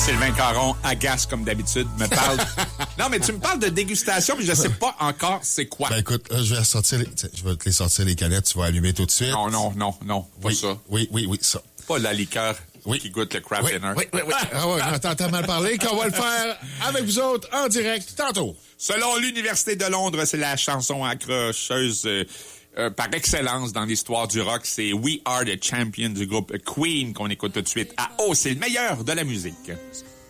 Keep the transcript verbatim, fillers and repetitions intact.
Sylvain Caron, agace comme d'habitude, me parle... non, mais tu me parles de dégustation, mais je sais pas encore c'est quoi. Ben écoute, là, je vais sortir les... je vais te les sortir les canettes, tu vas allumer tout de suite. Non, non, non, non, pas oui, ça. Oui, oui, oui, ça. Pas la liqueur oui. qui goûte le craft oui, dinner. Oui, oui, oui. Ah ouais, attends, t'as mal parlé, qu'on va le faire avec vous autres en direct tantôt. Selon l'Université de Londres, c'est la chanson accrocheuse euh, euh, par excellence dans l'histoire du rock. C'est We Are the Champions du groupe Queen qu'on écoute tout de suite. Ah oh, c'est le meilleur de la musique.